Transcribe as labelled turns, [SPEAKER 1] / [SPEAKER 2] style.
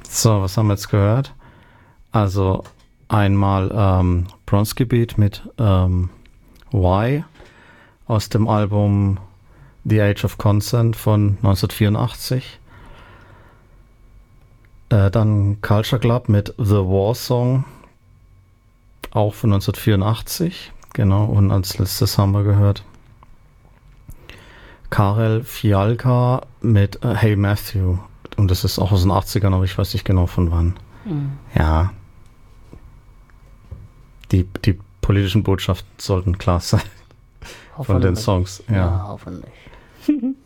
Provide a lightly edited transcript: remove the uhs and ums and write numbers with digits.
[SPEAKER 1] So, was haben wir jetzt gehört? Also einmal Bronski Beat mit Why aus dem Album The Age of Consent von 1984. Dann Culture Club mit The War Song, auch von 1984. Genau, und als letztes haben wir gehört Karel Fialka mit Hey Matthew. Und das ist auch aus den 80ern, aber ich weiß nicht genau von wann. Mhm. Ja. Die politischen Botschaften sollten klar sein von den Songs. Ja,
[SPEAKER 2] hoffentlich.